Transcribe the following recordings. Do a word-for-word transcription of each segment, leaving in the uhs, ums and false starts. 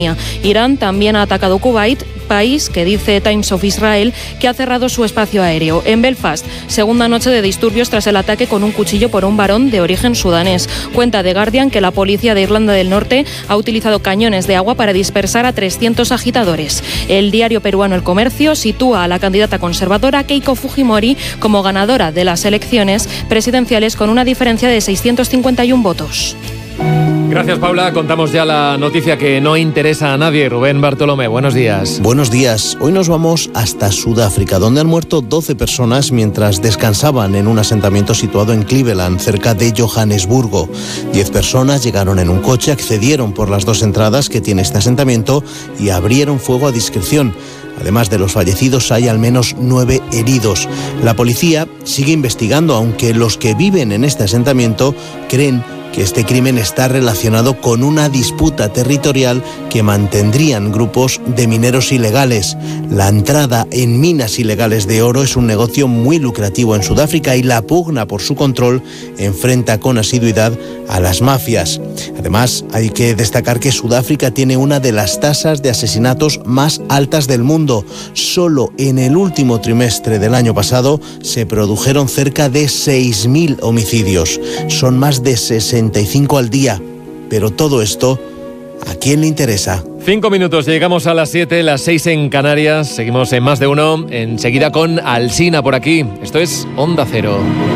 Irán también ha atacado Kuwait, país que dice Times of Israel que ha cerrado su espacio aéreo. En Belfast, segunda noche de disturbios tras el ataque con un cuchillo por un varón de origen sudanés. Cuenta The Guardian que la policía de Irlanda del Norte ha utilizado cañones de agua para dispersar a trescientos agitadores. El diario peruano El Comercio sitúa a la candidata conservadora Keiko Fujimori como ganadora de las elecciones presidenciales con una diferencia de seiscientos cincuenta y uno votos. Gracias, Paula. Contamos ya la noticia que no interesa a nadie. Rubén Bartolomé, buenos días. Buenos días. Hoy nos vamos hasta Sudáfrica, donde han muerto doce personas mientras descansaban en un asentamiento situado en Cleveland, cerca de Johannesburgo. Diez personas llegaron en un coche, accedieron por las dos entradas que tiene este asentamiento y abrieron fuego a discreción. Además de los fallecidos, hay al menos nueve heridos. La policía sigue investigando, aunque los que viven en este asentamiento creen que este crimen está relacionado con una disputa territorial que mantendrían grupos de mineros ilegales. La entrada en minas ilegales de oro es un negocio muy lucrativo en Sudáfrica y la pugna por su control enfrenta con asiduidad a las mafias. Además, hay que destacar que Sudáfrica tiene una de las tasas de asesinatos más altas del mundo. Solo en el último trimestre del año pasado se produjeron cerca de seis mil homicidios. Son más de sesenta y cinco al día. Pero todo esto, ¿a quién le interesa? Cinco minutos, llegamos a las siete, las seis en Canarias. Seguimos en Más de Uno, enseguida con Alsina por aquí. Esto es Onda Cero.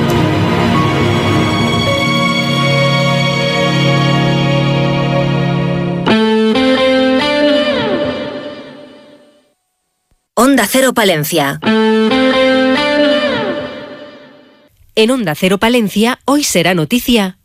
Onda Cero Palencia. En Onda Cero Palencia, hoy será noticia.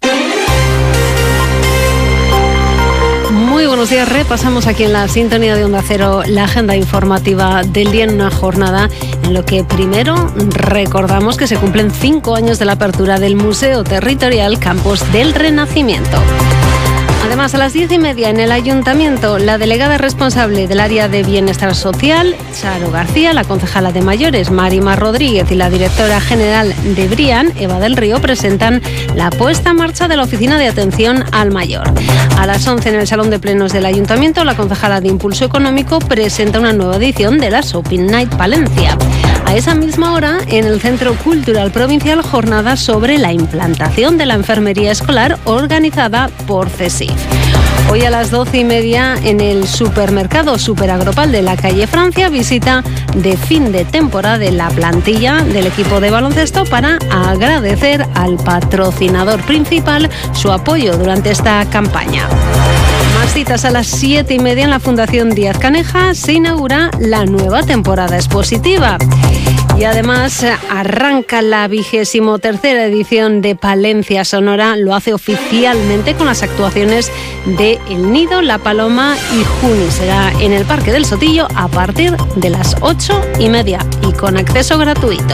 Muy buenos días, repasamos aquí en la sintonía de Onda Cero la agenda informativa del día en una jornada en lo que primero recordamos que se cumplen cinco años de la apertura del Museo Territorial Campos del Renacimiento. Además, a las diez y media en el Ayuntamiento, la delegada responsable del área de Bienestar Social, Charo García, la concejala de Mayores, Marima Rodríguez, y la directora general de Brian, Eva del Río, presentan la puesta en marcha de la Oficina de Atención al Mayor. A las once en el Salón de Plenos del Ayuntamiento, la concejala de Impulso Económico presenta una nueva edición de la Shopping Night Palencia. A esa misma hora, en el Centro Cultural Provincial, jornada sobre la implantación de la enfermería escolar organizada por CESIF. Hoy a las doce y media en el supermercado Superagropal de la calle Francia, visita de fin de temporada de la plantilla del equipo de baloncesto para agradecer al patrocinador principal su apoyo durante esta campaña. Más citas a las siete y media en la Fundación Díaz Caneja se inaugura la nueva temporada expositiva. Y además arranca la vigésimo tercera edición de Palencia Sonora. Lo hace oficialmente con las actuaciones de El Nido, La Paloma y Juni. Será en el Parque del Sotillo a partir de las ocho y media y con acceso gratuito.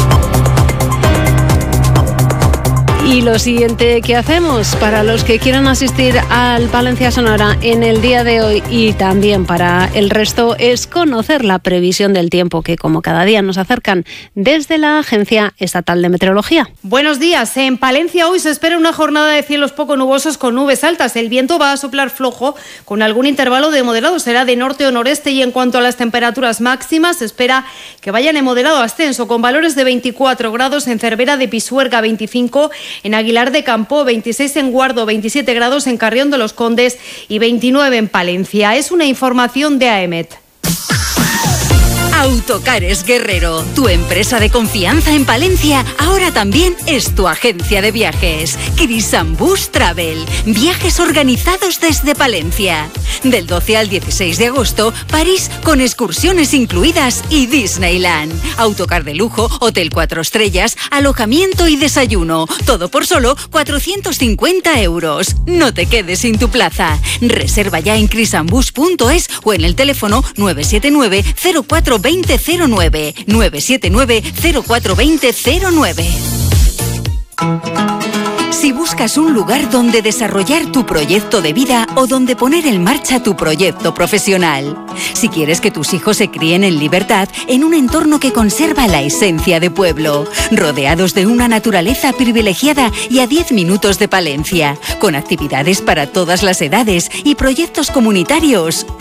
Y lo siguiente que hacemos para los que quieran asistir al Palencia Sonora en el día de hoy y también para el resto es conocer la previsión del tiempo que como cada día nos acercan desde la Agencia Estatal de Meteorología. Buenos días. En Palencia hoy se espera una jornada de cielos poco nubosos con nubes altas. El viento va a soplar flojo con algún intervalo de moderado. Será de norte o noreste y en cuanto a las temperaturas máximas se espera que vayan en moderado ascenso con valores de veinticuatro grados en Cervera de Pisuerga, veinticinco en Aguilar de Campo, veintiséis en Guardo, veintisiete grados en Carrión de los Condes y veintinueve en Palencia. Es una información de AEMET. Autocares Guerrero, tu empresa de confianza en Palencia, ahora también es tu agencia de viajes. Crisambus Travel, viajes organizados desde Palencia. Del doce al dieciséis de agosto, París con excursiones incluidas y Disneyland. Autocar de lujo, hotel cuatro estrellas, alojamiento y desayuno. Todo por solo cuatrocientos cincuenta euros. No te quedes sin tu plaza. Reserva ya en crisambus punto es o en el teléfono nueve siete nueve cero cuatro dos cero cero nueve, nueve siete nueve cero cuatro dos cero cero nueve. Si buscas un lugar donde desarrollar tu proyecto de vida o donde poner en marcha tu proyecto profesional. Si quieres que tus hijos se críen en libertad, en un entorno que conserva la esencia de pueblo, rodeados de una naturaleza privilegiada y a diez minutos de Palencia, con actividades para todas las edades y proyectos comunitarios.